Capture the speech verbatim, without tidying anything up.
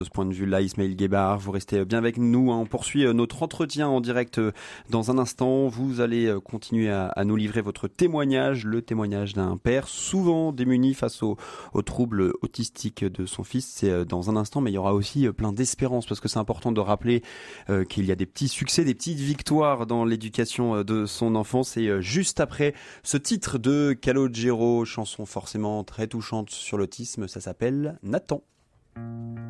De ce point de vue-là, Ismaël Guébard, vous restez bien avec nous. Hein. On poursuit notre entretien en direct dans un instant. Vous allez continuer à, à nous livrer votre témoignage, le témoignage d'un père souvent démuni face aux, aux troubles autistiques de son fils. C'est dans un instant, mais il y aura aussi plein d'espérance parce que c'est important de rappeler euh, qu'il y a des petits succès, des petites victoires dans l'éducation de son enfant. C'est juste après ce titre de Calogero, chanson forcément très touchante sur l'autisme. Ça s'appelle Nathan.